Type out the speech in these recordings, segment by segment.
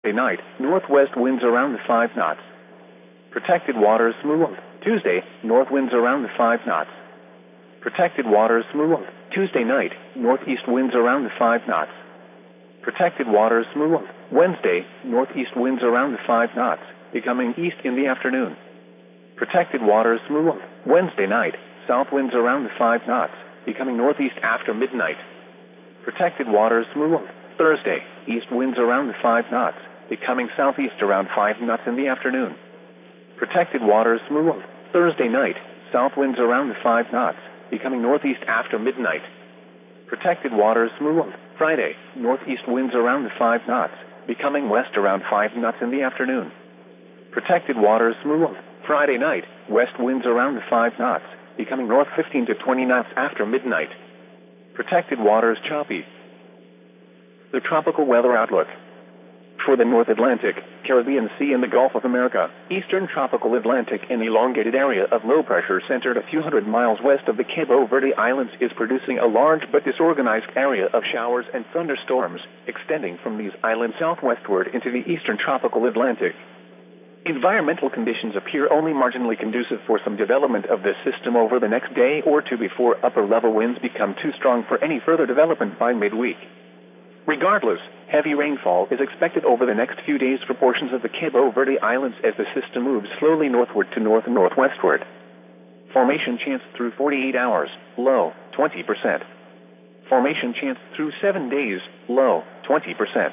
night, northwest winds around 5 knots. Protected waters smooth. Tuesday, north winds around 5 knots. Protected waters smooth. Tuesday night, northeast winds around 5 knots. Protected waters smooth. Wednesday, northeast winds around 5 knots, becoming east in the afternoon. Protected waters smooth. Wednesday night, south winds around 5 knots, becoming northeast after midnight. Protected waters smooth. Thursday, east winds around 5 knots, becoming southeast around 5 knots in the afternoon. Protected waters smooth. Thursday night, south winds around 5 knots, becoming northeast after midnight. Protected waters smooth. Friday, northeast winds around 5 knots, becoming west around 5 knots in the afternoon. Protected waters smooth. Friday night, west winds around 5 knots, becoming north 15 to 20 knots after midnight. Protected waters choppy. The tropical weather outlook. For the North Atlantic, Caribbean Sea and the Gulf of America, eastern tropical Atlantic, an elongated area of low pressure centered a few hundred miles west of the Cabo Verde Islands is producing a large but disorganized area of showers and thunderstorms, extending from these islands southwestward into the eastern tropical Atlantic. Environmental conditions appear only marginally conducive for some development of this system over the next day or two before upper-level winds become too strong for any further development by midweek. Regardless, heavy rainfall is expected over the next few days for portions of the Cabo Verde Islands as the system moves slowly northward to north and northwestward. Formation chance through 48 hours, low, 20%. Formation chance through 7 days, low, 20%.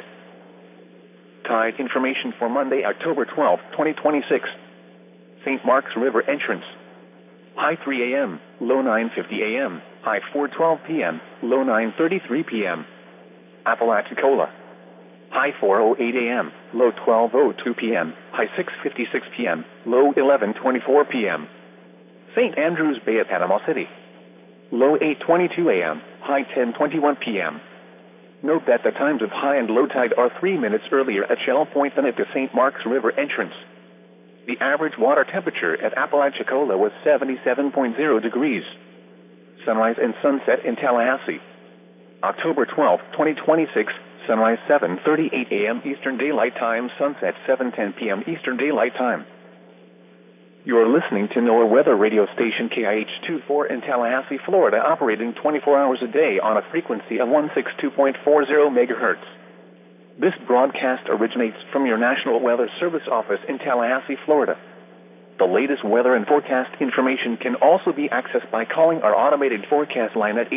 Tide information for Monday, October 12, 2026. St. Mark's River entrance. High 3 a.m., low 9:50 a.m., high 4:12 p.m., low 9:33 p.m. Apalachicola. High 4:08 a.m., low 12:02 p.m., high 6:56 p.m., low 11:24 p.m. St. Andrews Bay at Panama City. Low 8:22 a.m., high 10:21 p.m. Note that the times of high and low tide are 3 minutes earlier at Shell Point than at the St. Mark's River entrance. The average water temperature at Apalachicola was 77.0 degrees. Sunrise and sunset in Tallahassee. October 12, 2026, sunrise 7:38 a.m. Eastern Daylight Time, sunset 7:10 p.m. Eastern Daylight Time. You are listening to NOAA weather radio station KIH-24 in Tallahassee, Florida, operating 24 hours a day on a frequency of 162.40 megahertz. This broadcast originates from your National Weather Service office in Tallahassee, Florida. The latest weather and forecast information can also be accessed by calling our automated forecast line at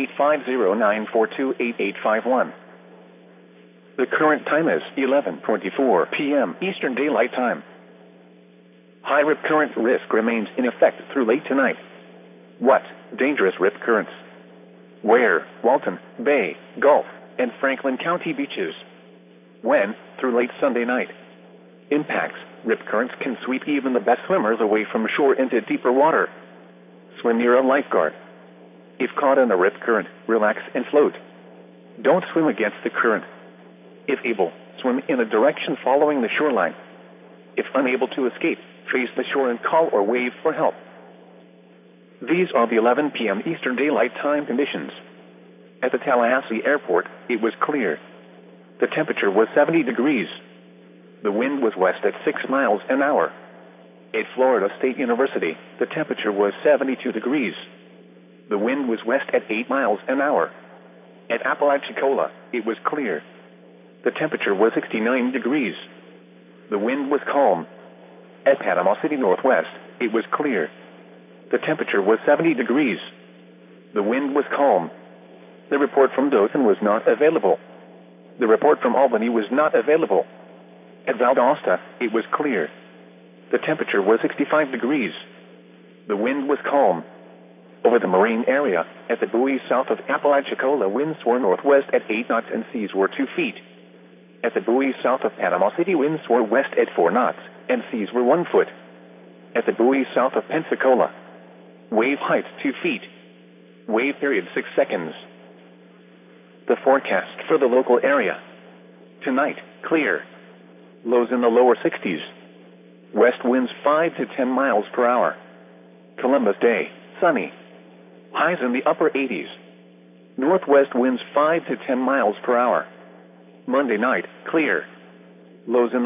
850-942-8851. The current time is 11:24 p.m. Eastern Daylight Time. High rip current risk remains in effect through late tonight. What? Dangerous rip currents. Where? Walton, Bay, Gulf, and Franklin County beaches. When? Through late Sunday night. Impacts. Rip currents can sweep even the best swimmers away from shore into deeper water. Swim near a lifeguard. If caught in a rip current, relax and float. Don't swim against the current. If able, swim in a direction following the shoreline. If unable to escape, face the shore and call or wave for help. These are the 11 p.m. Eastern Daylight Time conditions. At the Tallahassee Airport, it was clear. The temperature was 70 degrees. The wind was west at 6 miles an hour. At Florida State University, the temperature was 72 degrees. The wind was west at 8 miles an hour. At Apalachicola, it was clear. The temperature was 69 degrees. The wind was calm. At Panama City Northwest, it was clear. The temperature was 70 degrees. The wind was calm. The report from Dothan was not available. The report from Albany was not available. At Valdosta, it was clear. The temperature was 65 degrees. The wind was calm. Over the marine area, at the buoys south of Apalachicola, winds were northwest at 8 knots and seas were 2 feet. At the buoys south of Panama City, winds were west at 4 knots and seas were 1 foot. At the buoys south of Pensacola, wave height 2 feet. Wave period 6 seconds. The forecast for the local area. Tonight, clear. Lows in the lower 60s. West winds 5 to 10 miles per hour. Columbus Day, sunny. Highs in the upper 80s. Northwest winds 5 to 10 miles per hour. Monday night, clear. Lows in the